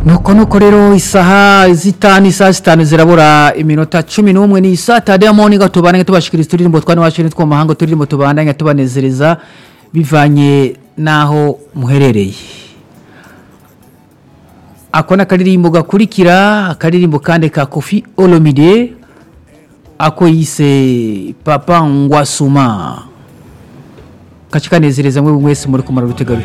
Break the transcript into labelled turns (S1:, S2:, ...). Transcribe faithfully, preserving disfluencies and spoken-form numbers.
S1: nuko nuko rero isaha zitanu isaha zitanu zirabura iminota cumi n'umwe ni saa tatu morning gatubana tubashikiriza turirimbo twane washiri two mahanga turirimbo tubandanya tubanezereza bivanye naho muherereye. Akona karirimbo gakurikira akaririmbo kande ka Koffi Olomide ako yise Papa Ngwasuma kachikanezereza mwe mwese muri kumara rutega